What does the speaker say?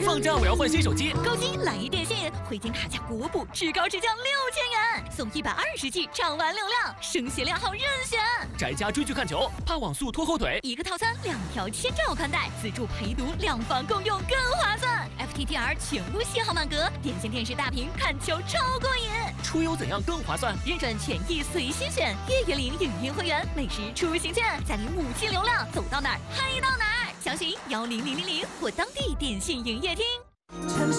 放假我要换新手机， 购机懒一电信，回金卡价国补至高直降6000元，送120G 畅玩流量，声协量号任选。 宅家追剧看球，怕网速拖后腿， 一个套餐2条千兆宽带，自助陪读，2方共用更划算。FTTR 全屋信号满格，点线电视大屏看球超过瘾。 出游怎样更划算？ 认准权益随心选，月月领影音会员，每时出行券，再领5G流量，走到哪儿嗨到哪儿。详询10000或当地电信营业厅。